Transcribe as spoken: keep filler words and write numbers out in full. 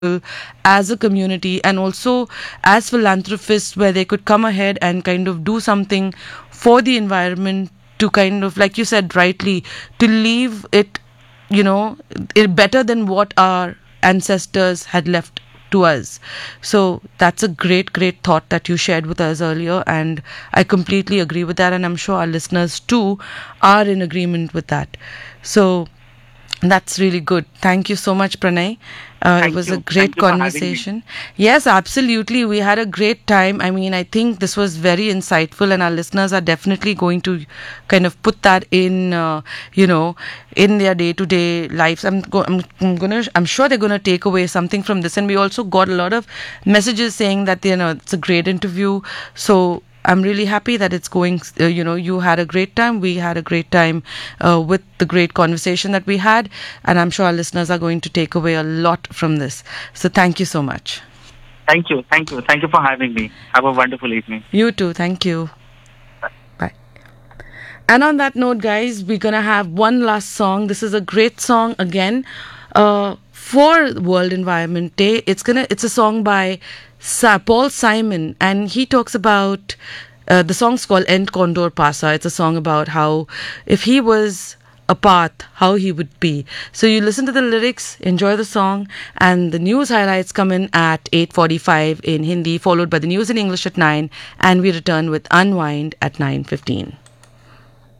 people as a community and also as philanthropists, where they could come ahead and kind of do something for the environment, to kind of, like you said rightly, to leave it, you know, it better than what our ancestors had left to us. So that's a great, great thought that you shared with us earlier, and I completely agree with that, and I'm sure our listeners too are in agreement with that. So that's really good. Thank you so much, Pranay. Uh, it Thank was a you. great Thank you for having me. conversation. Yes, absolutely. We had a great time. I mean, I think this was very insightful, and our listeners are definitely going to kind of put that in, uh, you know, in their day-to-day lives. I'm, go- I'm, I'm gonna, I'm sure they're gonna take away something from this. And we also got a lot of messages saying that, you know, it's a great interview. So I'm really happy that it's going, uh, you know, you had a great time. We had a great time uh, with the great conversation that we had. And I'm sure our listeners are going to take away a lot from this. So thank you so much. Thank you. Thank you. Thank you for having me. Have a wonderful evening. You too. Thank you. Bye. And on that note, guys, we're going to have one last song. This is a great song again uh, for World Environment Day. It's gonna. It's a song by Sa- Paul Simon, and he talks about uh, the song's called "End Condor Pasa." It's a song about how if he was a path, how he would be. So you listen to the lyrics, enjoy the song, and the news highlights come in at eight forty-five in Hindi, followed by the news in English at nine, and we return with Unwind at nine fifteen.